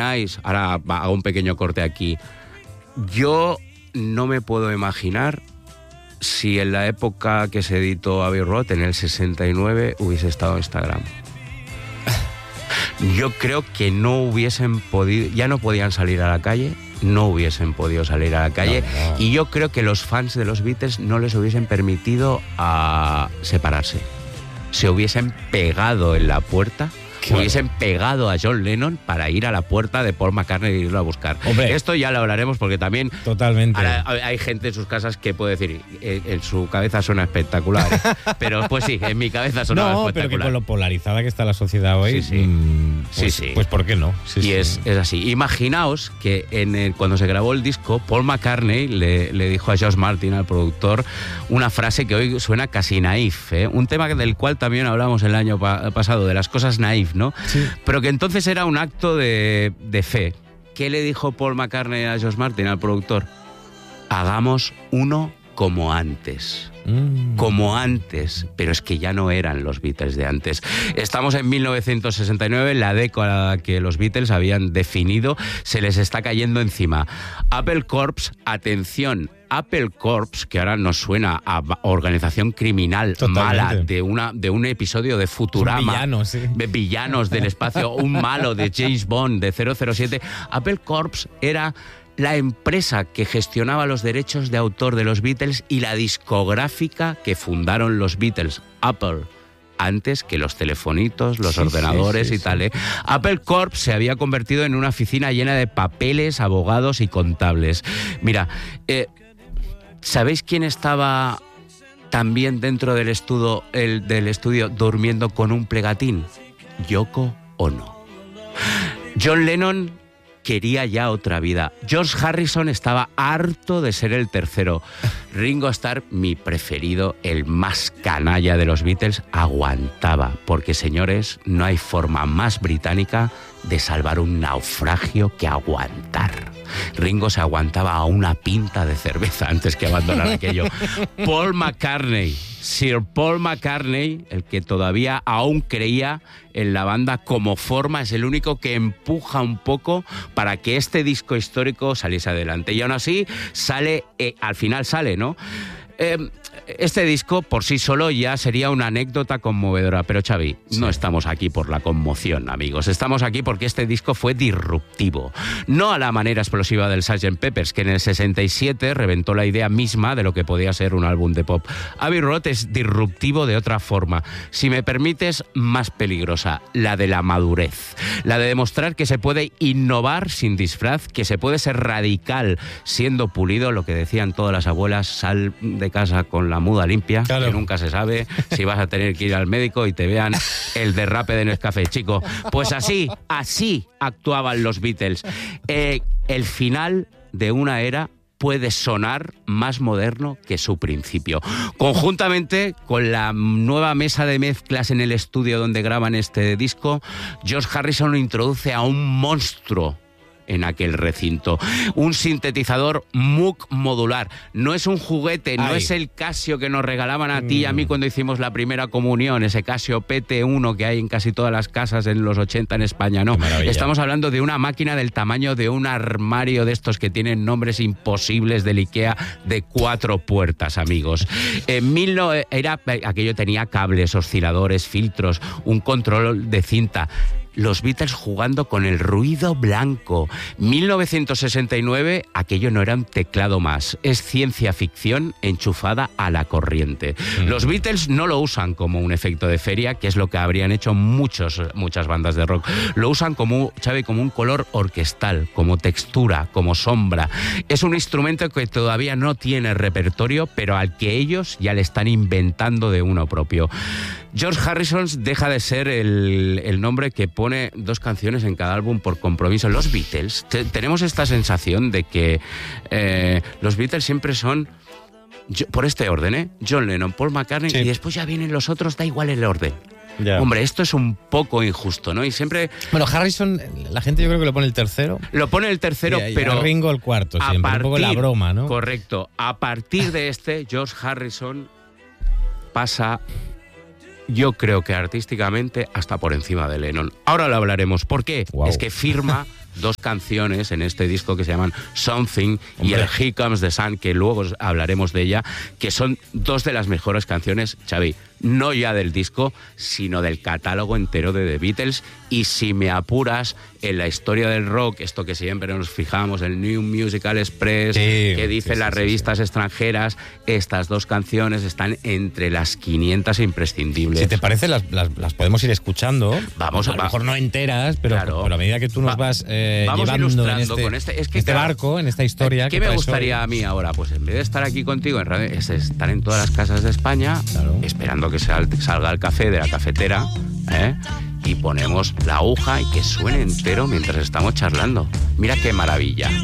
imagináis? Ahora hago un pequeño corte aquí. Yo no me puedo imaginar si en la época que se editó Abbey Road, en el 69, hubiese estado Instagram. Yo creo que no hubiesen podido, ya no podían salir a la calle, no hubiesen podido salir a la calle, no. Y yo creo que los fans de los Beatles no les hubiesen permitido separarse. Se hubiesen pegado en la puerta, hubiesen pegado a John Lennon para ir a la puerta de Paul McCartney e irlo a buscar. Hombre, esto ya lo hablaremos porque también totalmente. Hay gente en sus casas que puede decir, en su cabeza suena espectacular, pero pues sí, en mi cabeza suena espectacular. Pero que con lo polarizada que está la sociedad hoy, pues ¿por qué no? Sí, es así. Imaginaos que cuando se grabó el disco, Paul McCartney le dijo a George Martin, al productor, una frase que hoy suena casi naif, ¿eh? Un tema del cual también hablamos el año pasado, de las cosas naif, ¿no? Sí. Pero que entonces era un acto de fe. ¿Qué le dijo Paul McCartney a George Martin, al productor? Hagamos uno como antes. Como antes, pero es que ya no eran los Beatles de antes. Estamos en 1969, la década que los Beatles habían definido se les está cayendo encima. Apple Corps, atención, Apple Corps, que ahora nos suena a organización criminal mala de un episodio de Futurama. Villanos, sí. De villanos del espacio, un malo de James Bond, de 007. Apple Corps era la empresa que gestionaba los derechos de autor de los Beatles y la discográfica que fundaron los Beatles, Apple, antes que los telefonitos, los ordenadores y tal. Apple Corp se había convertido en una oficina llena de papeles, abogados y contables. Mira, ¿sabéis quién estaba también dentro del estudio durmiendo con un plegatín? Yoko Ono. John Lennon quería ya otra vida. George Harrison estaba harto de ser el tercero. Ringo Starr, mi preferido, el más canalla de los Beatles, aguantaba. Porque, señores, no hay forma más británica de salvar un naufragio que aguantar. Ringo se aguantaba a una pinta de cerveza antes que abandonar aquello. Paul McCartney, Sir Paul McCartney, el que todavía aún creía en la banda como forma, es el único que empuja un poco para que este disco histórico saliese adelante. Y aún así sale, al final sale, ¿no? Este disco por sí solo ya sería una anécdota conmovedora, pero Xavi, no estamos aquí por la conmoción, amigos, estamos aquí porque este disco fue disruptivo, no a la manera explosiva del Sgt. Pepper's, que en el 67 reventó la idea misma de lo que podía ser un álbum de pop. Abbey Road es disruptivo de otra forma, si me permites, más peligrosa, la de la madurez, la de demostrar que se puede innovar sin disfraz, que se puede ser radical siendo pulido, lo que decían todas las abuelas, sal de casa con la muda limpia, claro, que nunca se sabe si vas a tener que ir al médico y te vean el derrape de Nescafé, chico. Pues así actuaban los Beatles. El final de una era puede sonar más moderno que su principio. Conjuntamente con la nueva mesa de mezclas en el estudio donde graban este disco, George Harrison introduce a un monstruo en aquel recinto. Un sintetizador Moog modular. No es un juguete, no es el Casio que nos regalaban a ti y a mí cuando hicimos la primera comunión, ese Casio PT1 que hay en casi todas las casas en los 80 en España, no. Estamos hablando de una máquina del tamaño de un armario de estos que tienen nombres imposibles del IKEA, de 4 puertas, amigos. Aquello tenía cables, osciladores, filtros, un control de cinta. Los Beatles jugando con el ruido blanco. 1969, aquello no era un teclado más. Es ciencia ficción enchufada a la corriente. Los Beatles no lo usan como un efecto de feria, que es lo que habrían hecho muchas bandas de rock. Lo usan como un color orquestal, como textura, como sombra. Es un instrumento que todavía no tiene repertorio, pero al que ellos ya le están inventando de uno propio. George Harrison deja de ser el nombre que pone 2 canciones en cada álbum por compromiso. Los Beatles, tenemos esta sensación de que los Beatles siempre son, por este orden, John Lennon, Paul McCartney, y después ya vienen los otros, da igual el orden. Ya. Hombre, esto es un poco injusto, ¿no? Y siempre... Bueno, Harrison, la gente yo creo que lo pone el tercero. Lo pone el tercero, pero... Ringo el cuarto siempre, un poco la broma, ¿no? Correcto. A partir de George Harrison pasa... Yo creo que artísticamente hasta por encima de Lennon. Ahora lo hablaremos. ¿Por qué? Wow. Es que firma dos canciones en este disco que se llaman Something y el Here Comes the Sun, que luego hablaremos de ella, que son dos de las mejores canciones, Xavi, no ya del disco, sino del catálogo entero de The Beatles. Y si me apuras, en la historia del rock, esto que siempre nos fijamos, el New Musical Express, que dicen las revistas extranjeras, estas dos canciones están entre las 500 imprescindibles. Si te parece, las podemos ir escuchando. Vamos, a lo mejor no enteras, pero a medida que tú nos vas llevando en este barco, en esta historia. ¿Qué me gustaría a mí ahora? Pues en vez de estar aquí contigo en radio, es estar en todas las casas de España, esperando que salga el café de la cafetera, y ponemos la aguja y que suene entero mientras estamos charlando. Mira qué maravilla.